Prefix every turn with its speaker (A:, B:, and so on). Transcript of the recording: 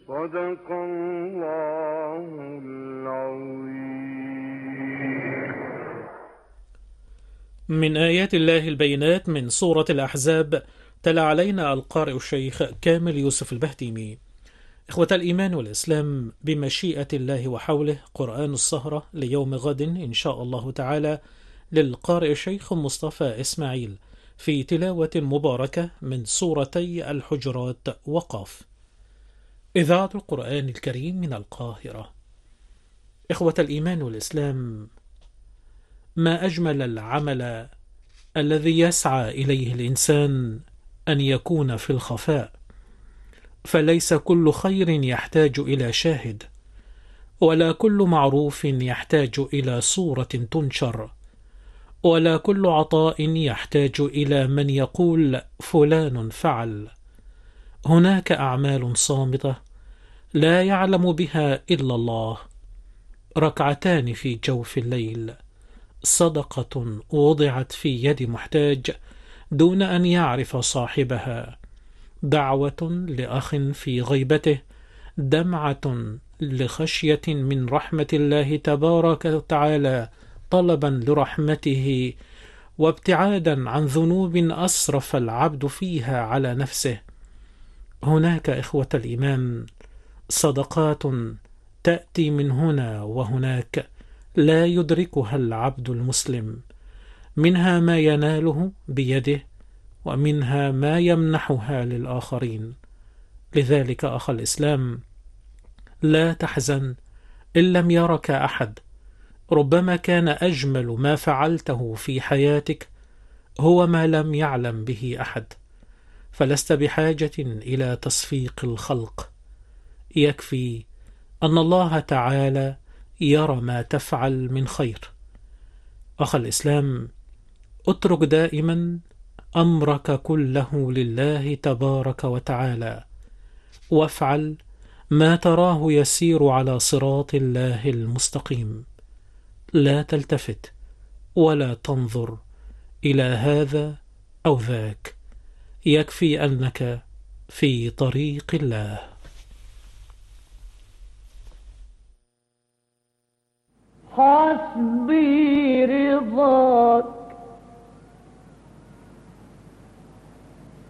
A: صدق الله العظيم.
B: من آيات الله البينات من سورة الأحزاب، تلا علينا القارئ الشيخ كامل يوسف البهتيمي. إخوة الإيمان والإسلام، بمشيئة الله وحوله قرآن السهرة ليوم غد إن شاء الله تعالى للقارئ الشيخ مصطفى إسماعيل في تلاوة مباركة من سورتي الحجرات وقاف. إذاعة القرآن الكريم من القاهرة. إخوة الإيمان والإسلام، ما أجمل العمل الذي يسعى إليه الإنسان أن يكون في الخفاء، فليس كل خير يحتاج إلى شاهد، ولا كل معروف يحتاج إلى صورة تنشر، ولا كل عطاء يحتاج إلى من يقول فلان فعل. هناك أعمال صامتة لا يعلم بها إلا الله، ركعتان في جوف الليل، صدقة وضعت في يد محتاج دون أن يعرف صاحبها، دعوة لأخ في غيبته، دمعة لخشية من رحمة الله تبارك وتعالى طلبا لرحمته، وابتعادا عن ذنوب أسرف العبد فيها على نفسه. هناك إخوة الإيمان صدقات تأتي من هنا وهناك لا يدركها العبد المسلم، منها ما يناله بيده، ومنها ما يمنحها للآخرين. لذلك أخ الإسلام، لا تحزن إن لم يرك أحد، ربما كان أجمل ما فعلته في حياتك هو ما لم يعلم به أحد، فلست بحاجة إلى تصفيق الخلق، يكفي أن الله تعالى يرى ما تفعل من خير. أخ الإسلام، اترك دائما أمرك كله لله تبارك وتعالى، وافعل ما تراه يسير على صراط الله المستقيم. لا تلتفت ولا تنظر إلى هذا أو ذاك، يكفي أنك في طريق الله.
C: حسبي رضاك